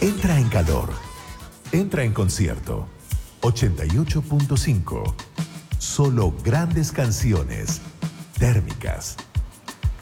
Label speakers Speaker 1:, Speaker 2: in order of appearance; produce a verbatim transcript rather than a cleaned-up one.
Speaker 1: Entra en calor. Entra en concierto. ochenta y ocho punto cinco. Solo grandes canciones térmicas.